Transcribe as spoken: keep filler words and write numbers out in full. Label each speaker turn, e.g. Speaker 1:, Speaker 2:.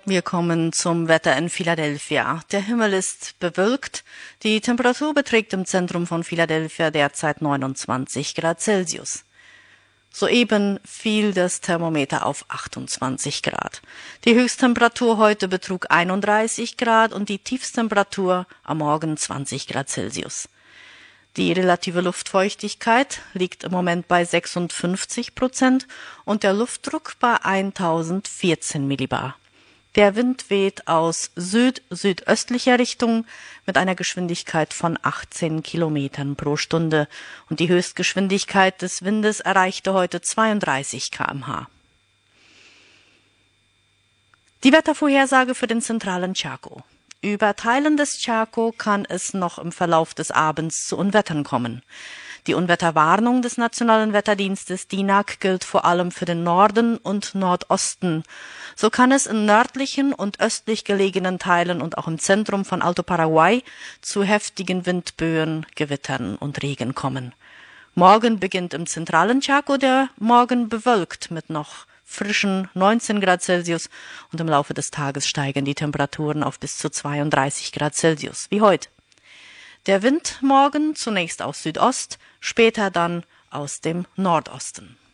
Speaker 1: Wir kommen zum Wetter in Philadelphia. Der Himmel ist bewölkt. Die Temperatur beträgt im Zentrum von Philadelphia derzeit neunundzwanzig Grad Celsius. Soeben fiel das Thermometer auf achtundzwanzig Grad. Die Höchsttemperatur heute betrug einunddreißig Grad und die Tiefsttemperatur am Morgen zwanzig Grad Celsius. Die relative Luftfeuchtigkeit liegt im Moment bei sechsundfünfzig Prozent und der Luftdruck bei eintausendvierzehn Millibar. Der Wind weht aus süd-südöstlicher Richtung mit einer Geschwindigkeit von achtzehn Kilometern pro Stunde und die Höchstgeschwindigkeit des Windes erreichte heute zweiunddreißig Kilometer pro Stunde. Die Wettervorhersage für den zentralen Chaco. Über Teilen des Chaco kann es noch im Verlauf des Abends zu Unwettern kommen. Die Unwetterwarnung des Nationalen Wetterdienstes D I N A C gilt vor allem für den Norden und Nordosten. So kann es in nördlichen und östlich gelegenen Teilen und auch im Zentrum von Alto Paraguay zu heftigen Windböen, Gewittern und Regen kommen. Morgen beginnt im zentralen Chaco der Morgen bewölkt mit noch frischen neunzehn Grad Celsius und im Laufe des Tages steigen die Temperaturen auf bis zu zweiunddreißig Grad Celsius, wie heute. Der Wind morgen zunächst aus Südost, später dann aus dem Nordosten.